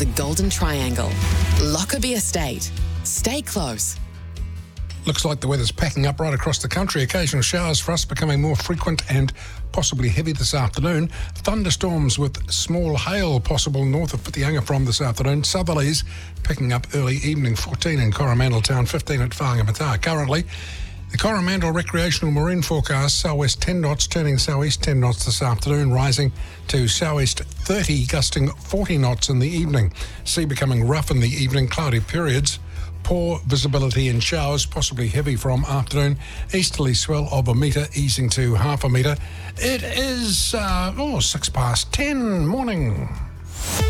the Golden Triangle. Lockerbie Estate. Stay close. Looks like the weather's packing up right across the country. Occasional showers for us becoming more frequent and possibly heavy this afternoon. Thunderstorms with small hail possible north of Whitianga from this afternoon. Southerlies picking up early evening, 14 in Coromandel Town, 15 at Whangamata. Currently, the Coromandel Recreational Marine forecast, southwest 10 knots, turning southeast 10 knots this afternoon, rising to southeast 30, gusting 40 knots in the evening. Sea becoming rough in the evening, cloudy periods. Poor visibility and showers, possibly heavy from afternoon. Easterly swell of a metre, easing to half a metre. It is 6 past 10 morning.